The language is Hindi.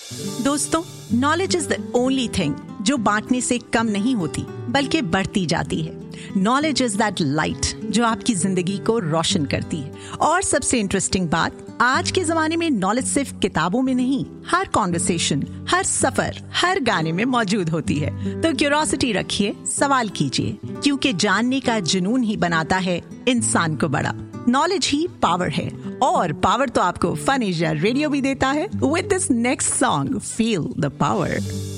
दोस्तों, knowledge is the only thing जो बांटने से कम नहीं होती बल्कि बढ़ती जाती है। नॉलेज इज दैट लाइट जो आपकी जिंदगी को रोशन करती है। और सबसे इंटरेस्टिंग बात, आज के जमाने में नॉलेज सिर्फ किताबों में नहीं, हर कॉन्वर्सेशन, हर सफर, हर गाने में मौजूद होती है। तो क्यूरियोसिटी रखिए, सवाल कीजिए, क्योंकि जानने का जुनून ही बनाता है इंसान को बड़ा। नॉलेज ही पावर है, और पावर तो आपको फन एशिया रेडियो भी देता है। With this next song, feel the power.